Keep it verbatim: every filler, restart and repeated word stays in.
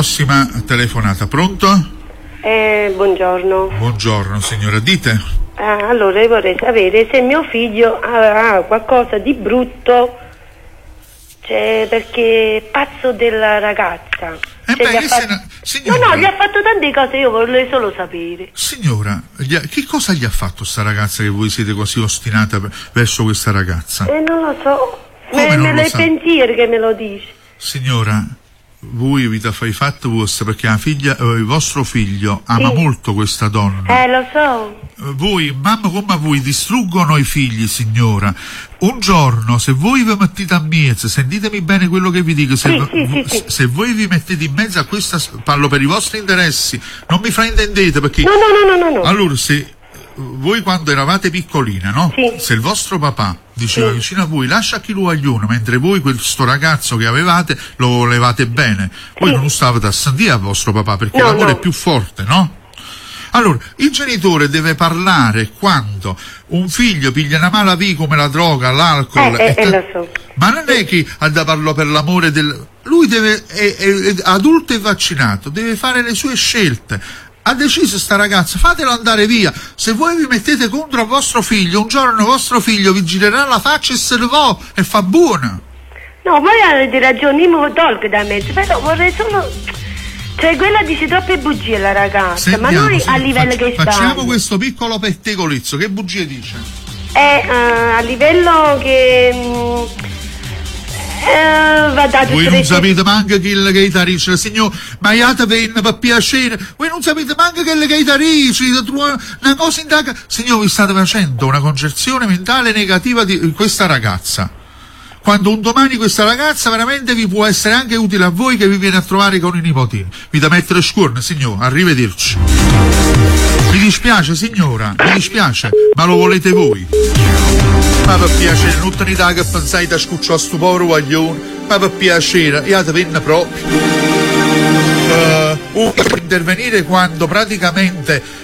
prossima telefonata. Pronto? Eh, buongiorno. Buongiorno signora, dite. Ah, allora io vorrei sapere se mio figlio ha qualcosa di brutto, cioè, perché è pazzo della ragazza. Eh cioè, beh, gli ha fatto... no, signora, no, no, gli ha fatto tante cose, io vorrei solo sapere. Signora, gli ha... che cosa gli ha fatto sta ragazza che voi siete così ostinata verso questa ragazza? Eh, non lo so. Come me, non me lo lo sa? pensieri che me lo dici. Signora, voi avete fatto i fatti vostri perché la figlia, eh, il vostro figlio ama Sì. molto questa donna. Eh, lo so. Eh, Voi, mamma come voi, distruggono i figli, signora. Un giorno, se voi vi mettete a mezzo, sentitemi bene quello che vi dico, se, Sì, v- sì, v- sì, sì. se voi vi mettete in mezzo a questa, parlo per i vostri interessi, non mi fraintendete perché... No, no, no, no, no, no. Allora, se voi quando eravate piccolina, no? Sì. Se il vostro papà diceva Sì. vicino a voi lascia chi lo aiuta, mentre voi questo ragazzo che avevate lo volevate bene, voi Sì. non stavate a sentire a vostro papà perché No, l'amore no. è più forte, no? Allora, il genitore deve parlare quando un figlio piglia una mala via come la droga, l'alcol, Eh, eh, e eh, ta- lo so. ma non è che ha da parlo per l'amore del... Lui deve, è, è, è adulto e vaccinato, deve fare le sue scelte. Ha deciso sta ragazza, fatelo andare via. Se voi vi mettete contro a vostro figlio, un giorno vostro figlio vi girerà la faccia e se ne va e fa buona. No, voi avete ragione, io mi tolgo da mezzo, però vorrei solo... Cioè, quella dice troppe bugie la ragazza, ma Sentiamo, noi sì, a livello fac- che Facciamo stiamo... questo piccolo pettegolezzo, che bugie dice? Eh, eh, a livello che... mm, Eh, va dato Voi non tre- sapete manco che il gaitarice, signor, ma iate venna per piacere, voi non sapete manco che il gaitarice, una cosa in taca. Signor, vi state facendo una concezione mentale negativa di questa ragazza. Quando un domani questa ragazza veramente vi può essere anche utile a voi che vi viene a trovare con i nipotini. Vi da mettere scorno, signor, arrivederci. Mi dispiace, signora, mi dispiace, ma lo volete voi. Ma per piacere, non tenete che pensate a scucciare a sto povero guaglione, ma per piacere, io te venne proprio. Uh, uh, per intervenire quando praticamente